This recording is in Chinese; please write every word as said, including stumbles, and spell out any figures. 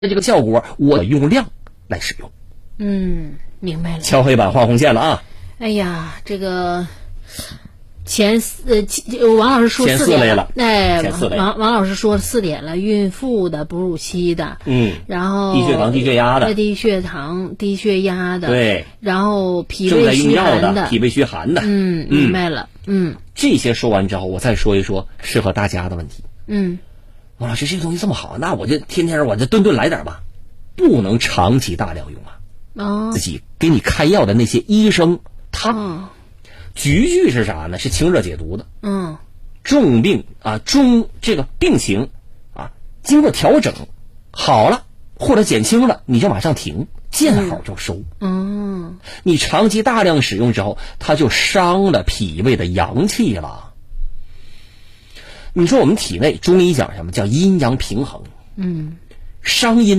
这个效果，我用量来使用。 嗯，明白了。 敲黑板画红线了啊！ 哎呀，这个前四呃，王老师说四点了， 哎， 前四类王王老师说四点了，孕妇的、哺乳期的， 嗯， 然后低血糖、低血压的， 低血糖、低血压的， 对， 然后脾正在胃虚用药寒的、脾胃虚寒的， 嗯，明白了，嗯， 这些说完之后，我再说一说适合大家的问题。 嗯， 王老师，这个东西这么好，那我就天天我就顿顿来点吧，不能长期大量用啊。 哦， 自己给你开药的那些医生，他。 哦局距是啥呢？是清热解毒的。 嗯， 重病啊，中这个病情啊，经过调整好了或者减轻了，你就马上停，见好就收。 嗯， 你长期大量使用之后，它就伤了脾胃的阳气了。你说我们体内中医讲什么叫阴阳平衡？ 嗯， 伤阴